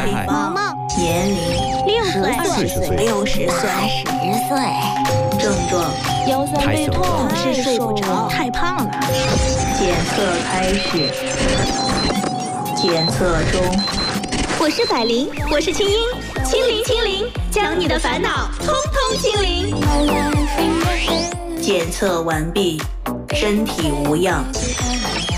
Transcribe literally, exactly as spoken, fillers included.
害。 萌萌， 年龄六岁、 四十岁、 六十岁、十岁。症状： 腰酸背痛， 是睡不着， 太胖了。 检测开始，检测中。 我是百灵，我是清音，清零清零，将你的烦恼通通清零。 检测完毕，身体无恙。